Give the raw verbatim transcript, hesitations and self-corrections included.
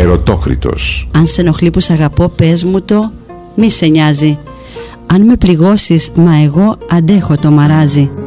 Ερωτόκριτος. Αν σε ενοχλεί που σ' αγαπώ, πες μου το, μη σε νοιάζει. Αν με πληγώσεις, μα εγώ αντέχω το μαράζι.